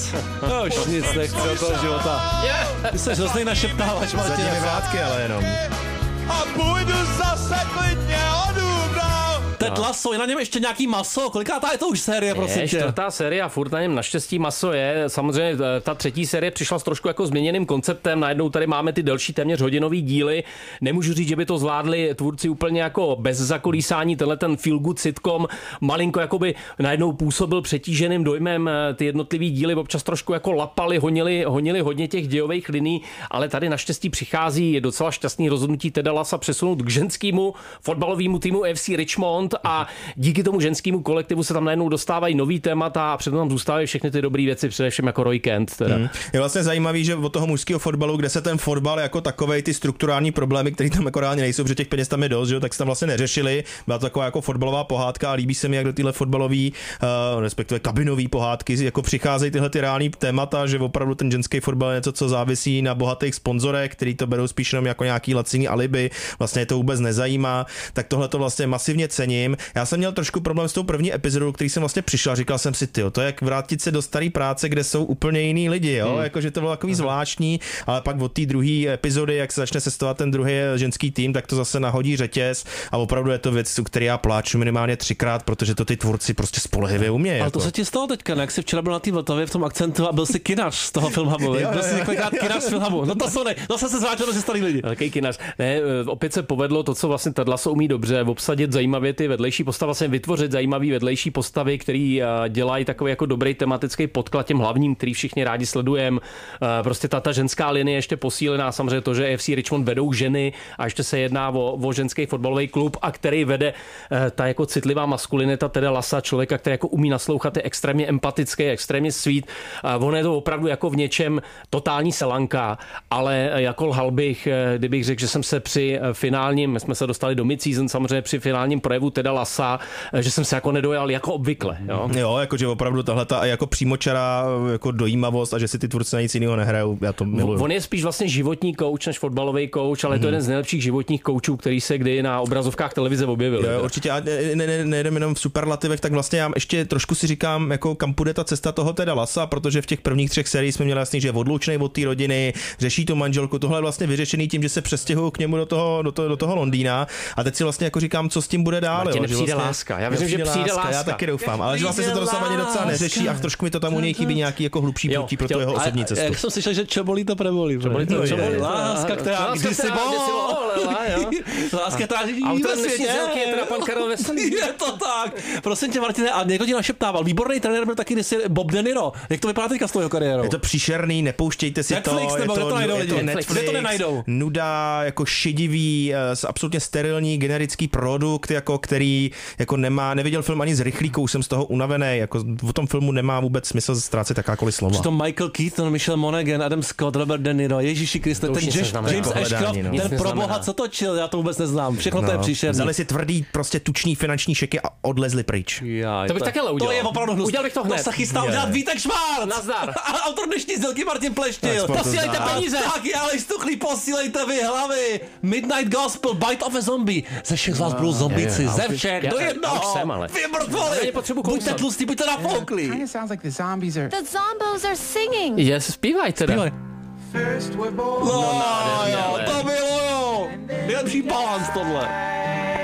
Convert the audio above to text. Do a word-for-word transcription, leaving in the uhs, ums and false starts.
No už nic nechci od toho života. Ty jsi hrozný našeptávač, Martin. Zadními vrátky, ale jenom. A půjdu zase klidně odůvnou. Ted Lasso, je na něm ještě nějaký maso? Kolikátá je to už série, prosím je, tě? čtvrtá série a furt na něm naštěstí maso je. Samozřejmě ta třetí série přišla s trošku jako změněným konceptem. Najednou tady máme ty delší téměř hodinový díly. Nemůžu říct, že by to zvládli tvůrci úplně jako bez zakolísání. Tenhle ten feel good sitcom malinko jakoby najednou působil přetíženým dojmem. Ty jednotlivý díly občas trošku jako lapali, honili, honili hodně těch dějových liní, ale tady naštěstí přichází docela šťastný rozhodnutí Teda Lassa přesunout k ženskému fotbalovému týmu F C Richmond a díky tomu ženskému kolektivu se tam najednou dostávají nový témata a předtím tam zůstávají všechny ty dobré věci, především jako Roy Kent. Teda. Hmm. Je vlastně zajímavý, že od toho mužského fotbalu, kde se ten fotbal jako takovej, ty strukturální problémy, které tam jako reálně nejsou, protože těch peněz tam je dost, že, tak se tam vlastně neřešili. Byla to taková jako fotbalová pohádka a líbí se mi, jak do tyhle fotbalový, uh, respektive kabinový pohádky, jako přicházejí tyhle ty reální témata, že opravdu ten ženský fotbal je něco, co závisí na bohatých sponzorech, který to berou spíš jenom jako nějaký laciný alibi, vlastně je to vůbec nezajímá. Tak tohle to vlastně masivně cením. Já jsem měl trošku problém s tou první epizodou, který jsem vlastně přišel, říkal jsem si, tyjo, to je jak vrátit se do staré práce, kde jsou úplně jiný lidi, jo, hmm. jakože to bylo takový zvláštní, ale pak od té druhé epizody, jak se začne sestovat ten druhý ženský tým, tak to zase nahodí řetěz a opravdu je to věc, u které já pláču minimálně třikrát, protože to ty tvůrci prostě spolehlivě umějí. Ale jako. to se ti stalo teďka, ne? Jak jsi včera byl na té Vltavě v tom akcentu a byl si kinař z toho Filmhubu, byl jsi několikrát kinař z Filmhubu. No to jsou ne, zase se zvrátil mezi starý lidi. Velký kinař. Ne, opět se povedlo to, co vlastně Ted Lasso umí dobře, obsadit zajímavě ty vedlejší postavy, vlastně vytvořit zajímavý vedlejší postavy, který dělají takový jako dobrý tematický podklad těm hlavním, který všichni rádi sledujeme. Prostě ta, ta ženská linie ještě posílená, samozřejmě to, že F C Richmond vedou ženy a ještě se jedná o, o ženský fotbalový klub, a který vede ta jako citlivá maskulinita Teda Lassa, člověka, který jako umí naslouchat, je extrémně empatický, extrémně sweet. On je to opravdu jako v něčem totální selanka, ale jako lhal bych, kdybych řekl, že jsem se při finálním, my jsme se dostali do mid-season, samozřejmě při finálním projevu Teda Lassa, že jsem se jako nedojal jako obvykle. Jo, jo jakože opravdu tahle ta jako přímočará jako dojímavost a že si ty tvůrci na nic jiného nehrajou, já to miluju. On je spíš vlastně životní kouč než fotbalový kouč, ale mm. to je jeden z nejlepších životních koučů, který se kdy na obrazovkách televize objevil. Jo, určitě, a nejdeme ne, ne, ne, jenom v superlativech, tak vlastně já ještě trošku si říkám, jako kam půjde ta cesta toho Teda Lassa, protože v těch prvních třech sériích jsme měli jasný, že je odlučnej od té rodiny, řeší tu manželku, tohle je vlastně vyřešený tím, že se přestěhují k němu do toho, do toho, do toho Londýna, a teď si vlastně jako říkám, co s tím bude dál. Přijde vlastně, láska. Já myslím, že přijde láska. Já taky doufám, ale že vlastně se to dosavadně docela neřeší a trošku mi to tam u něj chybí nějaký jako hlubší půtí pro tu jeho osobní cestu. Jak jsem slyšel, že čebolí to prebolí. Čebolí to prebolí. Láska, která kdysi bolela. Láska, která žije ve světě. Je teda pan Karel Veselý. Je to tak. Prosím tě, Martine, a někdo ti našeptával. Výborný trenér byl taky kdysi Bob De Niro. Jak to vypadá teďka s tvou kariérou? Je to příšerný, nepouštějte si Netflix, to. Nebo je to, to najdou lidi? Netflix, to nenajdou? Nuda, jako šedivý, absolutně sterilní, generický produkt, jako který jako nemá, neviděl film ani z rychlíkou, jsem z toho unavený, jako v tom filmu nemá vůbec smysl ztrácet jakákoliv slova. Přitom Michael Keaton, Michelle Monaghan, Adam Scott, Robert De Niro, Ježíši Kriste, ten James, James Ashcroft, no. Ten pro boha, co točil, já to vůbec neznám. Všechno no. To je příšerný. Vzali si tvrdý, prostě tučný finanční šeky a odlezli pryč. Jaj, to bych taky udělal. To je opravdu hnus. Udělal bych to hned. To se chystá udělat Vítek Švárc. Nazdar. A autor dnešní zdělky Martin Pleštil. Posílejte peníze. Tak, ale stuchlí, posílejte vy hlavy. Midnight Gospel, Bite of a Zombie. Ze všech z vás budou zombici, ze všech, do jednoho. Vy mrtvoli. Buďte tlustí, buďte nafouklí. Kind of sounds like the zombies are. The zombos are singing. Je, zpívaj teda. Zpívaj. First we're born. No, jo, to bylo jo. Nejlepší balans tohle.